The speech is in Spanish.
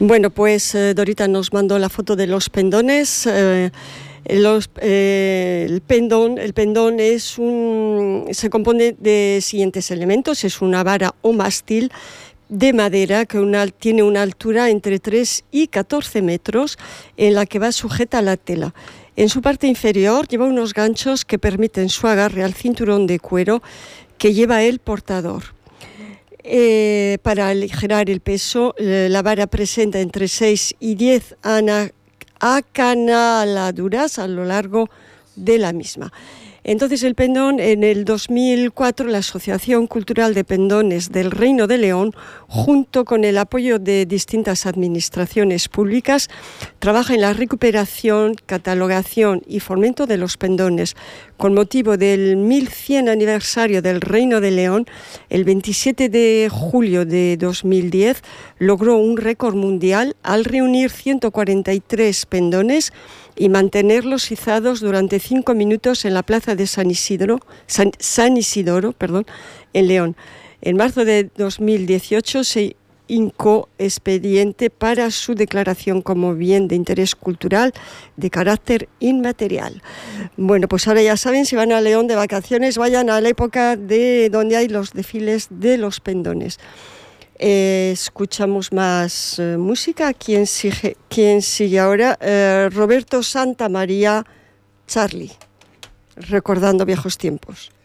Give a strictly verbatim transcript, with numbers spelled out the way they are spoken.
Bueno, pues eh, Dorita nos mandó la foto de los pendones. Eh, los, eh, el pendón, el pendón es un, se compone de siguientes elementos. Es una vara o mástil de madera que una, tiene una altura entre tres y catorce metros, en la que va sujeta la tela. En su parte inferior lleva unos ganchos que permiten su agarre al cinturón de cuero que lleva el portador. Eh, para aligerar el peso, eh, la vara presenta entre seis y diez ana- acanaladuras a lo largo de la misma. Entonces el pendón, en el dos mil cuatro, la Asociación Cultural de Pendones del Reino de León, junto con el apoyo de distintas administraciones públicas, trabaja en la recuperación, catalogación y fomento de los pendones. Con motivo del mil cien aniversario del Reino de León, el veintisiete de julio de dos mil diez logró un récord mundial al reunir ciento cuarenta y tres pendones y mantenerlos izados durante cinco minutos en la plaza de San Isidro, San, San Isidoro, perdón, en León. En marzo de dos mil dieciocho se hincó expediente para su declaración como bien de interés cultural de carácter inmaterial. Bueno, pues ahora ya saben, si van a León de vacaciones, vayan a la época de donde hay los desfiles de los pendones. Eh, escuchamos más eh, música. ¿Quién sigue, quién sigue ahora? Eh, Roberto Santamaría, Charlie, recordando viejos tiempos.